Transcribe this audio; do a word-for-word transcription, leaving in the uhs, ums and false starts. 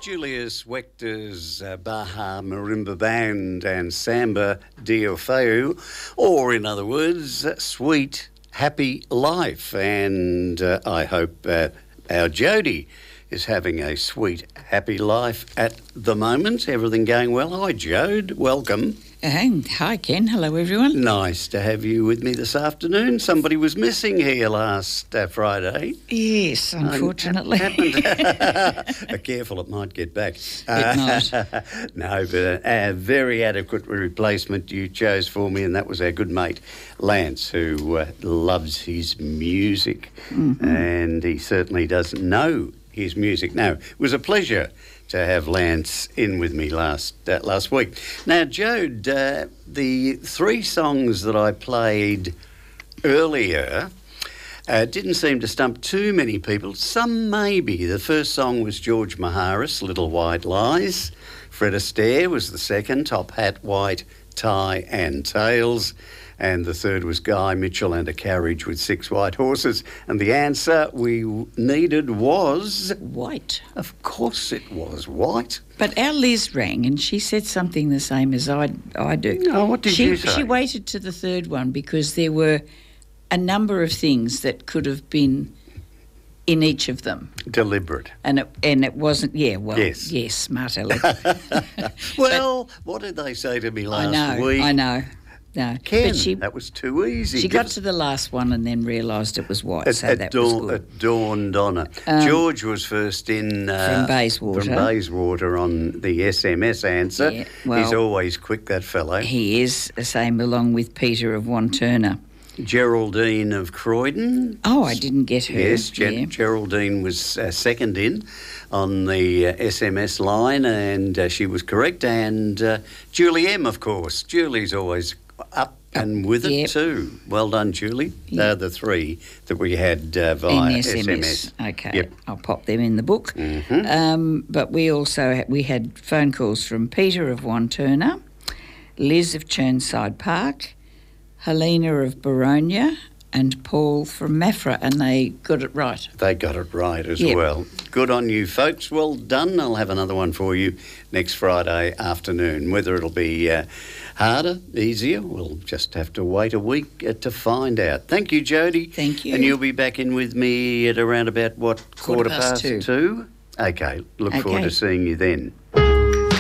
Julius Wechter's uh, Baja Marimba Band and Samba Dio Feu, or in other words, uh, Sweet Happy Life. And uh, I hope uh, our Jody is having a sweet happy life at the moment. Everything going well? Hi, Jode. Welcome. Uh, hi, Ken. Hello, everyone. Nice to have you with me this afternoon. Somebody was missing here last uh, Friday. Yes, unfortunately. Um, careful, it might get back. It might. No, but a, a very adequate replacement you chose for me, and that was our good mate Lance, who uh, loves his music, mm-hmm. and he certainly doesn't know his music. No, it was a pleasure to have Lance in with me last uh, last week. Now, Jode, uh, the three songs that I played earlier uh, didn't seem to stump too many people. Some maybe. The first song was George Maharis, Little White Lies. Fred Astaire was the second, Top Hat, White Tie and Tails. And the third was Guy Mitchell and a Carriage with Six White Horses. And the answer we needed was... White. Of course it was white. But our Liz rang and she said something the same as I, I do. No, what did she, you say? She waited to the third one because there were a number of things that could have been in each of them. Deliberate. And it, and it wasn't, yeah, well, yes, yes smart aleck. Well, but, what did they say to me last I know, week? I know. No, Ken, but she, that was too easy. She got to the last one and then realised it was white, it, so it that dawn, was good. It dawned on her. Um, George was first in... Uh, from Bayswater. From Bayswater on the S M S answer. Yeah, well, he's always quick, that fellow. He is, the same along with Peter of Wanturna. Geraldine of Croydon. Oh, I didn't get her. Yes, Ger- yeah. Geraldine was uh, second in on the uh, S M S line, and uh, she was correct. And uh, Julie M, of course. Julie's always up and with it yep. too. Well done, Julie. Yep. They're the three that we had uh, via S M S. S M S. Okay, yep. I'll pop them in the book. Mm-hmm. Um, but we also had, we had phone calls from Peter of Wanturna, Liz of Churnside Park, Helena of Baronia, and Paul from Maffra, and they got it right. They got it right as yep. well. Good on you, folks. Well done. I'll have another one for you next Friday afternoon. Whether it'll be uh, harder, easier, we'll just have to wait a week uh, to find out. Thank you, Jody. Thank you. And you'll be back in with me at around about, what, quarter, quarter past, past two? two? Okay. Look okay. forward to seeing you then.